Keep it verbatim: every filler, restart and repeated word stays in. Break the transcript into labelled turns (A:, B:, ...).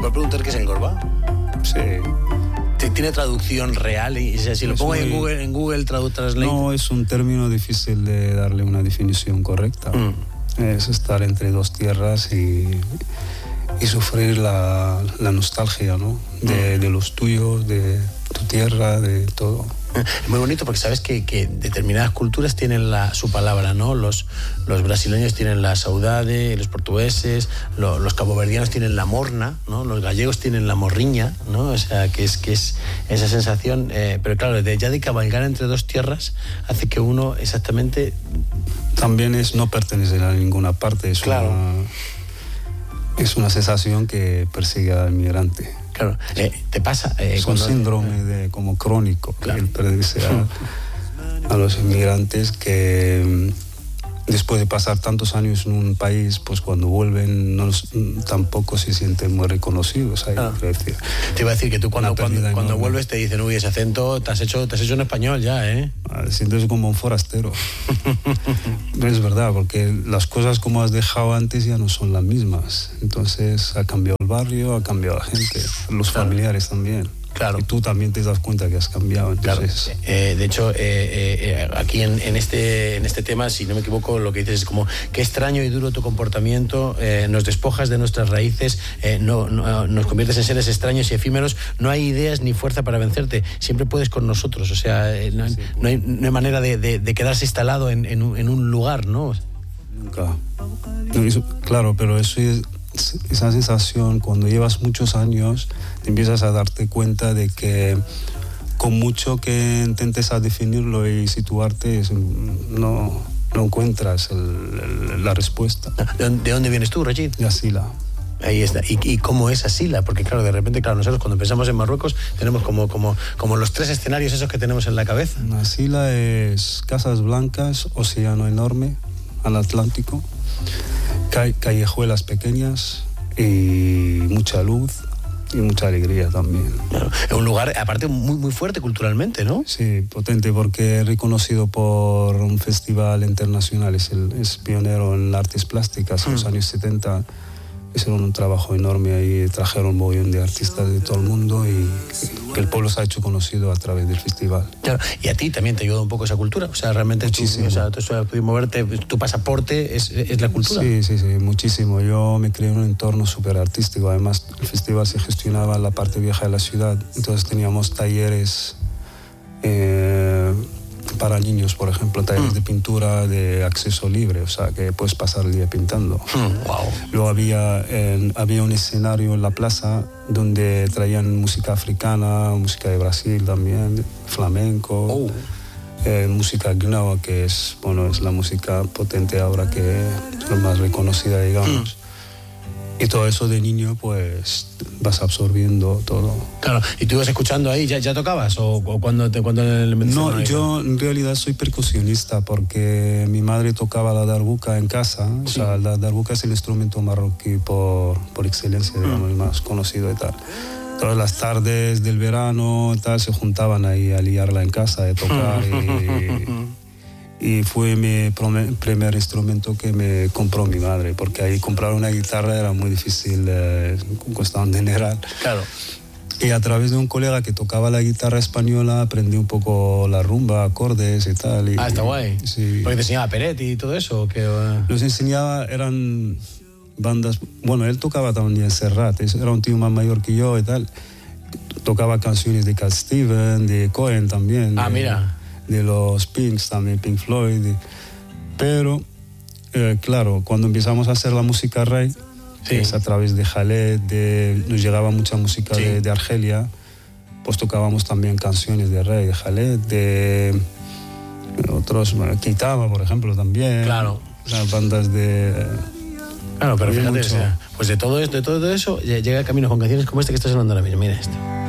A: puedo preguntar qué es engorba?
B: Sí.
A: ¿Tiene traducción real? Y, o sea, si lo pongo muy... en Google, en Google Tradu- Translate...
B: No, es un término difícil de darle una definición correcta. Mm. Es estar entre dos tierras y, y sufrir la, la nostalgia, ¿no? De, mm. de los tuyos, de tu tierra, de todo.
A: Es muy bonito porque sabes que, que determinadas culturas tienen la, su palabra, ¿no? Los, los brasileños tienen la saudade, los portugueses, lo, los caboverdianos tienen la morna, ¿no? Los gallegos tienen la morriña, ¿no? O sea, que es, que es esa sensación, eh, pero claro, de, ya de cabalgar entre dos tierras hace que uno exactamente...
B: También es no pertenecer a ninguna parte, es, claro. una, es una sensación que persigue al migrante.
A: Claro, eh, te pasa... Eh,
B: es
A: cuando...
B: un síndrome de, como crónico, claro. El perderse a, a los inmigrantes que después de pasar tantos años en un país, pues cuando vuelven no, tampoco se sienten muy reconocidos. Ahí,
A: ah. decir, te iba a decir que tú cuando, cuando, cuando vuelves te dicen, uy, ese acento te has hecho, te has hecho en español ya, ¿eh?
B: Te sientes como un forastero. No es verdad, porque las cosas como has dejado antes ya no son las mismas. Entonces ha cambiado el barrio, ha cambiado la gente, los claro. familiares también.
A: Claro.
B: Y tú también te das cuenta que has cambiado. Entonces...
A: Claro. Eh, de hecho, eh, eh, aquí en, en, este, en este tema, si no me equivoco, lo que dices es como qué extraño y duro tu comportamiento, eh, nos despojas de nuestras raíces, eh, no, no, nos conviertes en seres extraños y efímeros, no hay ideas ni fuerza para vencerte, siempre puedes con nosotros, o sea, eh, no, sí, no, hay, no hay manera de, de, de quedarse instalado en, en, un, en un lugar, ¿no?
B: Nunca. Claro, pero eso es... esa sensación cuando llevas muchos años te empiezas a darte cuenta de que con mucho que intentes a definirlo y situarte no, no encuentras el, el, la respuesta.
A: ¿De dónde vienes tú, Rachid?
B: De Asila.
A: Ahí está. ¿Y, ¿Y cómo es Asila? Porque claro, de repente, claro, nosotros cuando pensamos en Marruecos tenemos como, como, como los tres escenarios esos que tenemos en la cabeza.
B: Asila es casas blancas, océano enorme al Atlántico, callejuelas pequeñas y mucha luz y mucha alegría también.
A: Claro. Es un lugar, aparte, muy, muy fuerte culturalmente, ¿no?
B: Sí, potente, porque es reconocido por un festival internacional, es, el, es pionero en artes plásticas en mm. los años setenta. Hicieron un trabajo enorme ahí, trajeron un montón de artistas de todo el mundo y, y que el pueblo se ha hecho conocido a través del festival.
A: Claro, y a ti también te ayuda un poco esa cultura, o sea, realmente
B: muchísimo.
A: Tú, o sea, tú has podido moverte, tu pasaporte es, es la cultura.
B: Sí, sí, sí, muchísimo. Yo me creé en un entorno súper artístico, además el festival se gestionaba en la parte vieja de la ciudad, entonces teníamos talleres eh, para niños, por ejemplo, talleres mm. de pintura de acceso libre, o sea, que puedes pasar el día pintando.
A: Mm, wow.
B: Luego había, eh, había un escenario en la plaza donde traían música africana, música de Brasil también, flamenco,
A: oh.
B: eh, música gnawa, que es, bueno, es la música potente ahora que es la más reconocida, digamos. Mm. Y todo eso de niño, pues, vas absorbiendo todo.
A: Claro, ¿y tú ibas escuchando ahí? ¿Ya, ya tocabas? ¿O, o cuando te cuando le
B: No, yo en realidad soy percusionista porque mi madre tocaba la darbuka en casa. Sí. O sea, la darbuka es el instrumento marroquí por, por excelencia, digamos, mm. el más conocido y tal. Todas las tardes del verano y tal se juntaban ahí a liarla en casa, de tocar y... Y fue mi primer instrumento que me compró mi madre, porque ahí comprar una guitarra era muy difícil, eh, costaba un dineral.
A: Claro.
B: Y a través de un colega que tocaba la guitarra española aprendí un poco la rumba, acordes y tal. Y,
A: ah, está guay.
B: Sí.
A: ¿Porque te enseñaba Peretti y todo eso? ¿Qué?
B: Los enseñaba, eran bandas... Bueno, él tocaba también Serrat, era un tío más mayor que yo y tal. Tocaba canciones de Cat Stevens, de Cohen también.
A: Ah,
B: de,
A: mira.
B: De los Pinks también, Pink Floyd. De, pero, eh, claro, cuando empezamos a hacer la música reggae, sí. es a través de Khaled, de, nos llegaba mucha música sí. de, de Argelia, pues tocábamos también canciones de reggae, de Khaled, de otros, bueno, Kitama, por ejemplo, también.
A: Claro.
B: Las bandas de...
A: Claro, pero fíjate, o sea, pues de todo, esto, de todo eso llega Camino con canciones como esta que está sonando ahora mismo. Mira esto.